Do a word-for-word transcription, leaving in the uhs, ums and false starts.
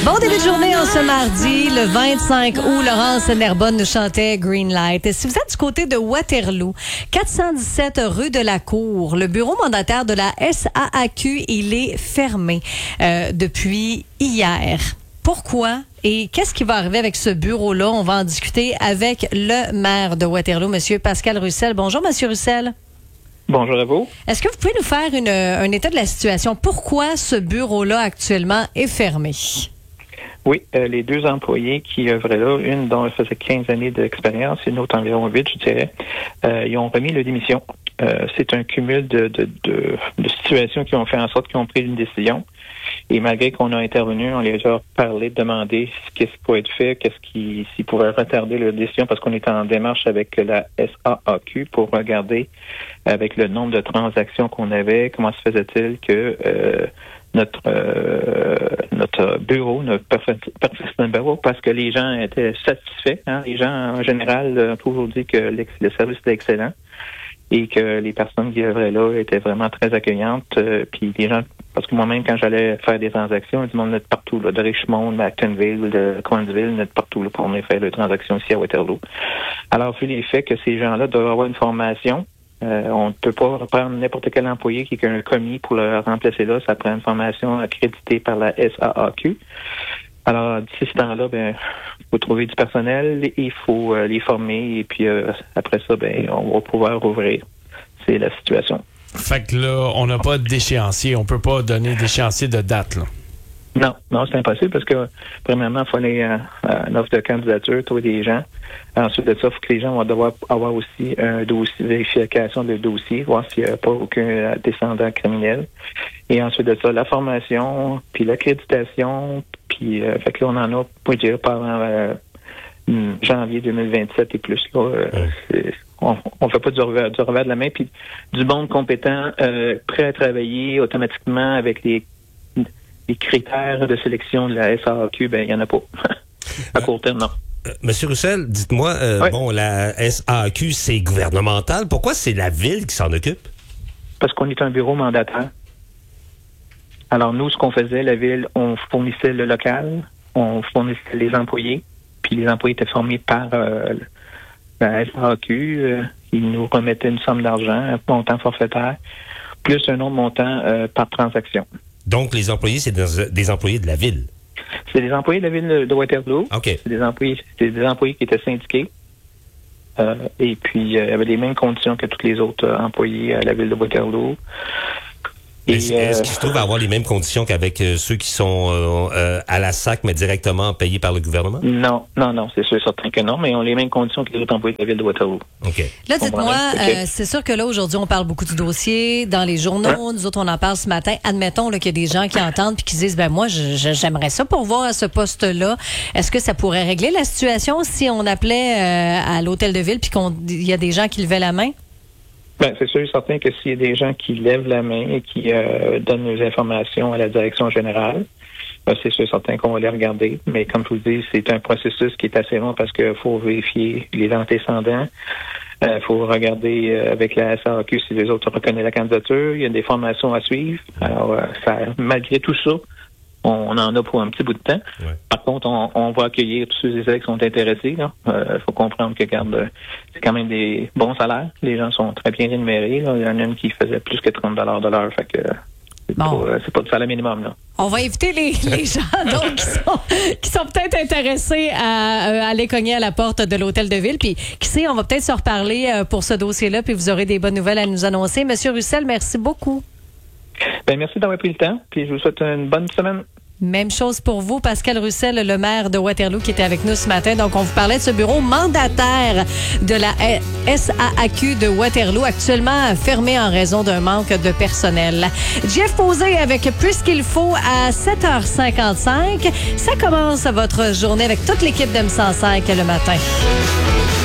Bon début de journée en ce mardi, le vingt-cinq août. Laurence Nerbonne nous chantait Green Light. Et si vous êtes du côté de Waterloo, quatre cent dix-sept rue de la Cour, le bureau mandataire de la S A A Q, il est fermé euh, depuis hier. Pourquoi? Et qu'est-ce qui va arriver avec ce bureau-là? On va en discuter avec le maire de Waterloo, M. Pascal Russel. Bonjour, M. Russel. Bonjour à vous. Est-ce que vous pouvez nous faire une, un état de la situation? Pourquoi ce bureau-là actuellement est fermé? Oui, euh, les deux employés qui œuvraient là, une dont faisait quinze années d'expérience et une autre environ huit, je dirais, euh, ils ont remis leur démission. Euh, c'est un cumul de, de, de, de situations qui ont fait en sorte qu'ils ont pris une décision. Et malgré qu'on a intervenu, on les a parlé, demandé qu'est-ce qui pourrait être fait, qu'est-ce qui s'ils pouvaient retarder leur décision, parce qu'on est en démarche avec la S A A Q pour regarder avec le nombre de transactions qu'on avait, comment se faisait-il que euh, notre euh, notre bureau, notre personnel bureau, parce que les gens étaient satisfaits. Hein? Les gens, en général, ont toujours dit que le service était excellent et que les personnes qui œuvraient là étaient vraiment très accueillantes. Euh, puis les gens, parce que moi-même, quand j'allais faire des transactions, tout le monde venait de partout, là, de Richmond, de Actonville, de Cowansville, venait de partout là, pour venir faire des transactions ici à Waterloo. Alors, vu les faits que ces gens-là doivent avoir une formation, Euh, on ne peut pas prendre n'importe quel employé qui a un commis pour le remplacer là. Ça prend une formation accréditée par la S A A Q. Alors, d'ici ce temps-là, ben, il faut trouver du personnel, il faut euh, les former et puis euh, après ça, ben, on va pouvoir rouvrir. C'est la situation. Fait que là, on n'a pas d'échéancier. On peut pas donner d'échéancier de date, là. Non, non, c'est impossible parce que, premièrement, il faut aller à, à une offre de candidature, trouver des gens. Ensuite de ça, il faut que les gens vont devoir avoir aussi un dossier, vérification de dossier, voir s'il n'y a pas aucun descendant criminel. Et ensuite de ça, la formation, puis l'accréditation, puis, euh, fait que là, on en a, pour dire, par euh, janvier deux mille vingt-sept et plus, là, euh, c'est, on ne fait pas du revers, du revers de la main, puis du monde compétent, euh, prêt à travailler automatiquement avec les les critères de sélection de la S A A Q, ben il n'y en a pas. À court terme, non. Euh, Monsieur Russel, dites-moi, euh, oui. bon, la S A A Q, c'est gouvernemental. Pourquoi c'est la ville qui s'en occupe? Parce qu'on est un bureau mandataire. Alors, nous, ce qu'on faisait, la ville, on fournissait le local, on fournissait les employés, puis les employés étaient formés par euh, la S A A Q. Euh, ils nous remettaient une somme d'argent, un montant forfaitaire, plus un autre montant euh, par transaction. Donc, les employés, c'est des, des employés de la ville? C'est des employés de la ville de Waterloo. OK. C'est des employés, c'est des employés qui étaient syndiqués. Euh, et puis, euh, avaient les mêmes conditions que tous les autres euh, employés à la ville de Waterloo. Et, est-ce, euh, est-ce qu'ils se trouvent à avoir les mêmes conditions qu'avec euh, ceux qui sont euh, euh, à la S A C, mais directement payés par le gouvernement? Non, non, non, c'est sûr, certain que non, mais ils ont les mêmes conditions que les autres employés de la ville de Waterloo. OK. Là, dites-moi, euh, c'est sûr que là, aujourd'hui, on parle beaucoup du dossier dans les journaux. Hein? Nous autres, on en parle ce matin. Admettons là, qu'il y a des gens qui entendent puis qui disent, ben moi, je, je, j'aimerais ça pourvoir à ce poste-là. Est-ce que ça pourrait régler la situation si on appelait euh, à l'hôtel de ville puis qu'il y a des gens qui levaient la main? Ben, c'est sûr et certain que s'il y a des gens qui lèvent la main et qui euh, donnent nos informations à la direction générale, ben, c'est sûr et certain qu'on va les regarder. Mais comme je vous dis, c'est un processus qui est assez long parce qu'il faut vérifier les antécédents. Il euh, faut regarder euh, avec la S A A Q si les autres reconnaissent la candidature. Il y a des formations à suivre. Alors, euh, ça, malgré tout ça, on en a pour un petit bout de temps. Ouais. Par contre, on, on va accueillir tous ceux et celles qui sont intéressés. Il euh, faut comprendre que garde, c'est quand même des bons salaires. Les gens sont très bien rémunérés. Là. Il y en a une qui faisait plus que trente dollars de l'heure. Fait que c'est, bon. pas, c'est pas du salaire minimum. Là. On va éviter les, les gens donc, qui sont, qui sont peut-être intéressés à, à aller cogner à la porte de l'hôtel de ville. Puis, qui sait, on va peut-être se reparler pour ce dossier-là. Puis vous aurez des bonnes nouvelles à nous annoncer. Monsieur Russel, merci beaucoup. Ben, merci d'avoir pris le temps. Puis je vous souhaite une bonne semaine. Même chose pour vous, Pascal Russel, le maire de Waterloo, qui était avec nous ce matin. Donc, on vous parlait de ce bureau mandataire de la S A A Q de Waterloo, actuellement fermé en raison d'un manque de personnel. Jeff Posé avec Plus qu'il faut à sept heures cinquante-cinq. Ça commence votre journée avec toute l'équipe d'M cent cinq le matin.